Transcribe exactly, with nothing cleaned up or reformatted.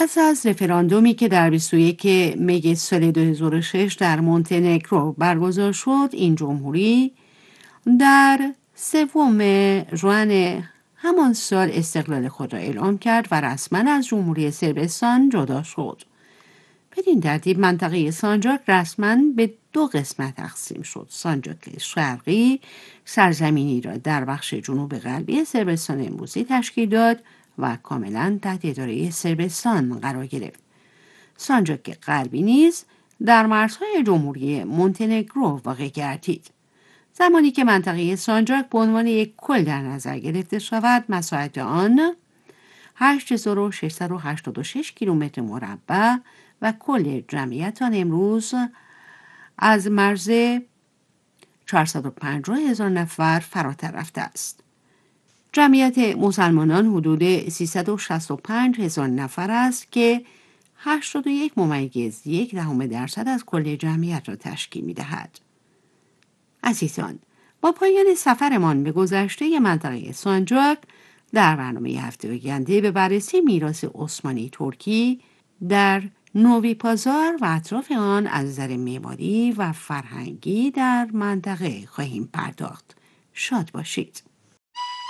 پس از رفراندومی که در بیست و یکم می سال دو هزار و شش در مونتنگرو برگزار شد، این جمهوری در سوم ژوئن همان سال استقلال خود را اعلام کرد و رسما از جمهوری صربستان جدا شد. بدین ترتیب منطقه سانجاک رسما به دو قسمت تقسیم شد. سانجاک شرقی سرزمینی را در بخش جنوب غربی صربستان امروزی تشکیل داد و کاملا تحت اداره صربستان قرار گرفت. سانجاک غربی نیز در مرزهای جمهوری مونتنگرو واقع گردید. زمانی که منطقه سانجاک به عنوان یک کل در نظر گرفته شود، مساحت آن هشت هزار و ششصد و هشتاد و شش کیلومتر مربع و کل جمعیت آن امروز از مرز چهارصد و پنجاه هزار نفر فراتر رفته است. جمعیت مسلمانان حدود سیصد و شصت و پنج هزار نفر است که هشتاد و یک ممیز یک دهم درصد از کل جمعیت را تشکیل می دهد. عزیزان، با پایان سفرمان به گذشته منطقه سانجاک در برنامه هفته آینده به بررسی میراث عثمانی ترکی در نوی پازار و اطراف آن از نظر معماری و فرهنگی در منطقه خواهیم پرداخت. شاد باشید.